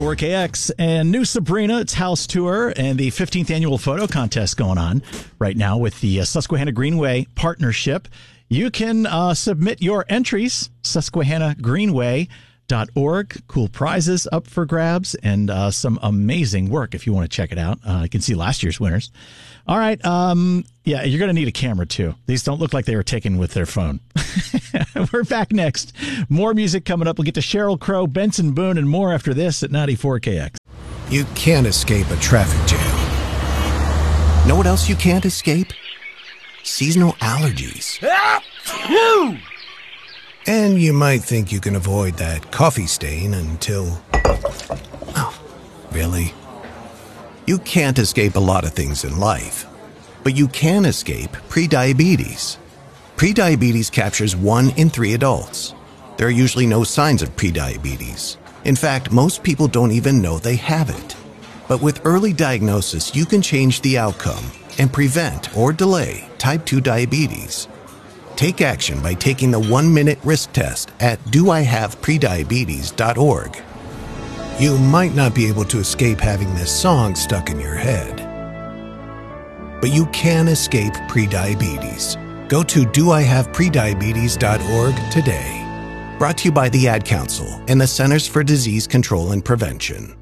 4KX and New Sabrina, it's house tour and the 15th annual photo contest going on right now with the Susquehanna Greenway partnership. You can submit your entries, susquehannagreenway.org. Cool prizes up for grabs and some amazing work if you want to check it out. You can see last year's winners. All right. Yeah, you're going to need a camera, too. These don't look like they were taken with their phone. We're back next. More music coming up. We'll get to Sheryl Crow, Benson Boone, and more after this at 94KX. You can't escape a traffic jam. Know what else you can't escape? Seasonal allergies. And you might think you can avoid that coffee stain until... Oh, really? You can't escape a lot of things in life, but you can escape prediabetes. Prediabetes captures 1 in 3 adults. There are usually no signs of prediabetes. In fact, most people don't even know they have it. But with early diagnosis, you can change the outcome and prevent or delay type 2 diabetes. Take action by taking the 1-minute risk test at doihaveprediabetes.org. You might not be able to escape having this song stuck in your head, but you can escape prediabetes. Go to doihaveprediabetes.org today. Brought to you by the Ad Council and the Centers for Disease Control and Prevention.